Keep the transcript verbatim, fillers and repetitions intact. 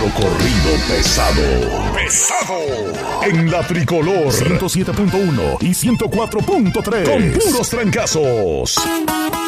corrido pesado. Pesado. En la Tricolor. ciento siete punto uno y ciento cuatro punto tres. Con puros trancazos.